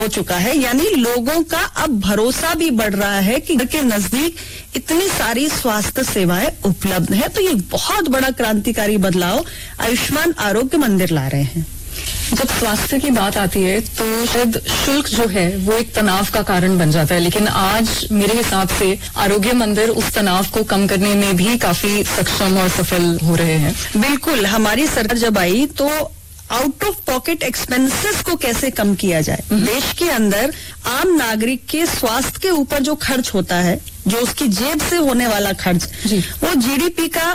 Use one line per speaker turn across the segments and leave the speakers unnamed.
हो चुका है, यानी लोगों का अब भरोसा भी बढ़ रहा है कि घर के नजदीक इतनी सारी स्वास्थ्य सेवाएं उपलब्ध है। तो ये बहुत बड़ा क्रांतिकारी बदलाव आयुष्मान आरोग्य मंदिर ला रहे हैं।
जब स्वास्थ्य की बात आती है तो शायद शुल्क जो है वो एक तनाव का कारण बन जाता है, लेकिन आज मेरे हिसाब से आरोग्य मंदिर उस तनाव को कम करने में भी काफी सक्षम और सफल हो रहे हैं।
बिल्कुल, हमारी सरकार जब आई तो आउट ऑफ पॉकेट एक्सपेंसेस को कैसे कम किया जाए, देश के अंदर आम नागरिक के स्वास्थ्य के ऊपर जो खर्च होता है, जो उसकी जेब से होने वाला खर्च, वो जीडीपी का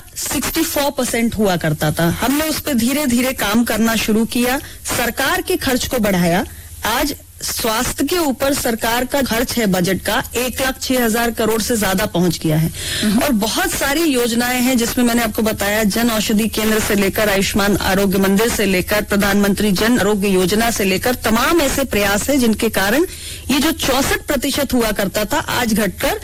64% हुआ करता था। हमने उस पर धीरे धीरे काम करना शुरू किया, सरकार के खर्च को बढ़ाया। आज स्वास्थ्य के ऊपर सरकार का खर्च है बजट का 1,06,000 करोड़ से ज्यादा पहुंच गया है। और बहुत सारी योजनाएं हैं जिसमें मैंने आपको बताया, जन औषधि केंद्र से लेकर आयुष्मान आरोग्य मंदिर से लेकर प्रधानमंत्री जन आरोग्य योजना से लेकर तमाम ऐसे प्रयास है जिनके कारण ये जो 64% हुआ करता था आज घटकर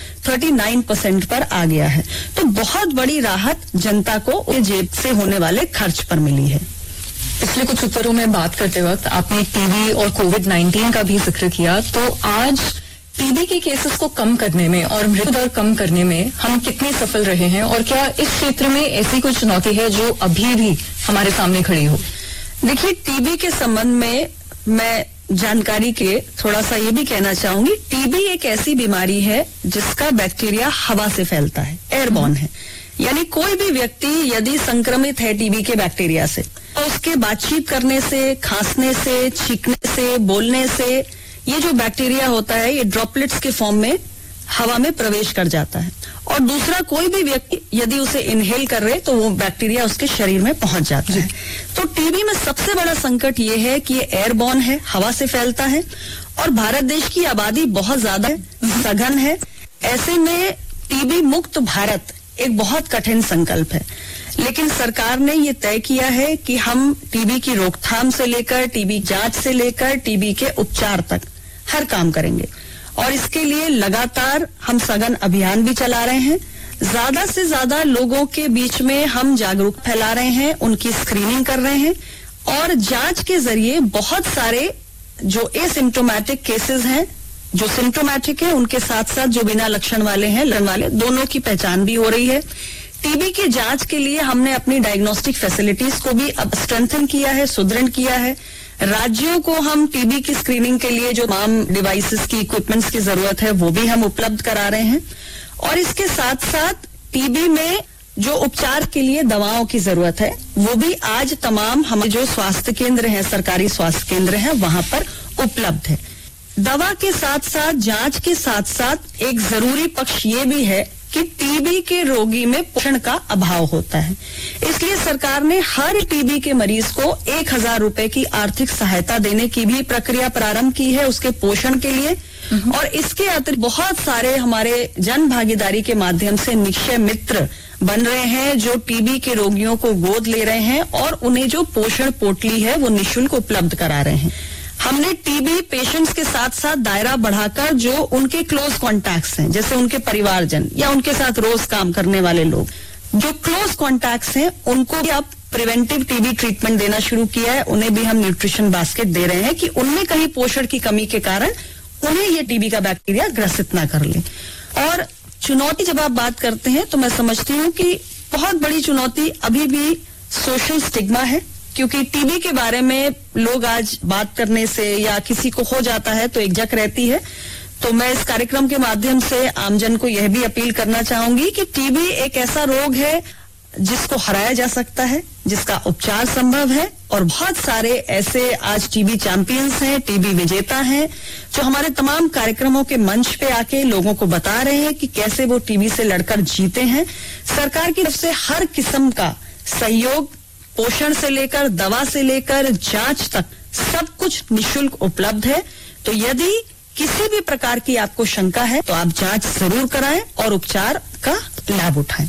39% पर आ गया है। तो बहुत बड़ी राहत जनता को जेब से होने वाले खर्च पर मिली है।
पिछले कुछ उत्तरों में बात करते वक्त आपने टीबी और कोविड-19 का भी जिक्र किया, तो आज टीबी के केसेस को कम करने में और मृत्यु दर कम करने में हम कितने सफल रहे हैं, और क्या इस क्षेत्र में ऐसी कोई चुनौती है जो अभी भी हमारे सामने खड़ी हो?
देखिए, टीबी के संबंध में मैं जानकारी के थोड़ा सा ये भी कहना चाहूंगी, टीबी एक ऐसी बीमारी है जिसका बैक्टीरिया हवा से फैलता है, एयरबॉर्न है। यानी कोई भी व्यक्ति यदि संक्रमित है टीबी के बैक्टीरिया से, तो उसके बातचीत करने से, खांसने से, छींकने से, बोलने से ये जो बैक्टीरिया होता है ये ड्रॉपलेट्स के फॉर्म में हवा में प्रवेश कर जाता है। और दूसरा कोई भी व्यक्ति यदि उसे इनहेल कर रहे तो वो बैक्टीरिया उसके शरीर में पहुंच जाता है। तो टीबी में सबसे बड़ा संकट ये है कि ये एयरबॉर्न है, हवा से फैलता है, और भारत देश की आबादी बहुत ज्यादा है, सघन है। ऐसे में टीबी मुक्त भारत एक बहुत कठिन संकल्प है, लेकिन सरकार ने ये तय किया है कि हम टीबी की रोकथाम से लेकर, टीबी जांच से लेकर, टीबी के उपचार तक हर काम करेंगे। और इसके लिए लगातार हम सघन अभियान भी चला रहे हैं। ज्यादा से ज्यादा लोगों के बीच में हम जागरूकता फैला रहे हैं, उनकी स्क्रीनिंग कर रहे हैं, और जांच के जरिए बहुत सारे जो एसिम्प्टोमेटिक केसेस हैं, जो सिम्प्टोमेटिक है, उनके साथ साथ जो बिना लक्षण वाले हैं, लक्षण वाले, दोनों की पहचान भी हो रही है। टीबी की जांच के लिए हमने अपनी डायग्नोस्टिक फैसिलिटीज को भी अब स्ट्रेंथन किया है, सुदृढ़ किया है। राज्यों को हम टीबी की स्क्रीनिंग के लिए जो तमाम डिवाइसेस की, इक्विपमेंट्स की जरूरत है वो भी हम उपलब्ध करा रहे हैं। और इसके साथ साथ टीबी में जो उपचार के लिए दवाओं की जरूरत है वो भी आज तमाम हमें जो स्वास्थ्य केंद्र हैं, सरकारी स्वास्थ्य केंद्र हैं, वहां पर उपलब्ध है। दवा के साथ साथ, जांच के साथ साथ एक जरूरी पक्ष ये भी है कि टीबी के रोगी में पोषण का अभाव होता है। इसलिए सरकार ने हर टीबी के मरीज को 1,000 रुपए की आर्थिक सहायता देने की भी प्रक्रिया प्रारंभ की है उसके पोषण के लिए। और इसके अतिरिक्त बहुत सारे हमारे जन भागीदारी के माध्यम से निक्षय मित्र बन रहे हैं जो टीबी के रोगियों को गोद ले रहे हैं और उन्हें जो पोषण पोटली है वो निःशुल्क उपलब्ध करा रहे हैं। हमने टीबी पेशेंट्स के साथ साथ दायरा बढ़ाकर जो उनके क्लोज कॉन्टैक्ट्स हैं, जैसे उनके परिवारजन या उनके साथ रोज काम करने वाले लोग, जो क्लोज कॉन्टैक्ट्स हैं, उनको भी अब प्रिवेंटिव टीबी ट्रीटमेंट देना शुरू किया है। उन्हें भी हम न्यूट्रिशन बास्केट दे रहे हैं कि उनमें कहीं पोषण की कमी के कारण उन्हें ये टीबी का बैक्टीरिया ग्रसित ना कर ले। और चुनौती जब आप बात करते हैं तो मैं समझती हूँ कि बहुत बड़ी चुनौती अभी भी सोशल स्टिग्मा है, क्योंकि टीबी के बारे में लोग आज बात करने से या किसी को हो जाता है तो एक झक रहती है। तो मैं इस कार्यक्रम के माध्यम से आमजन को यह भी अपील करना चाहूंगी कि टीबी एक ऐसा रोग है जिसको हराया जा सकता है, जिसका उपचार संभव है, और बहुत सारे ऐसे आज टीबी चैंपियंस हैं, टीबी विजेता हैं, जो हमारे तमाम कार्यक्रमों के मंच पे आके लोगों को बता रहे हैं कि कैसे वो टीबी से लड़कर जीते हैं। सरकार की तरफ से हर किस्म का सहयोग, पोषण से लेकर, दवा से लेकर, जांच तक सब कुछ निःशुल्क उपलब्ध है। तो यदि किसी भी प्रकार की आपको शंका है तो आप जांच जरूर कराएं और उपचार का लाभ उठाएं।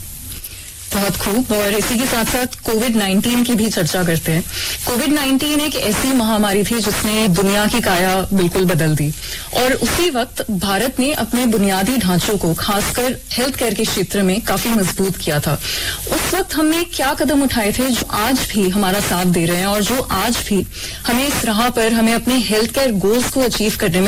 बहुत खूब। और इसी के साथ साथ कोविड-19 की भी चर्चा करते हैं। कोविड-19 एक ऐसी महामारी थी जिसने दुनिया की काया बिल्कुल बदल दी, और उसी वक्त भारत ने अपने बुनियादी ढांचों को, खासकर हेल्थ केयर के क्षेत्र में, काफी मजबूत किया था। उस वक्त हमने क्या कदम उठाए थे जो आज भी हमारा साथ दे रहे हैं और जो आज भी हमें इस राह पर, हमें अपने हेल्थ केयर गोल्स को अचीव करने में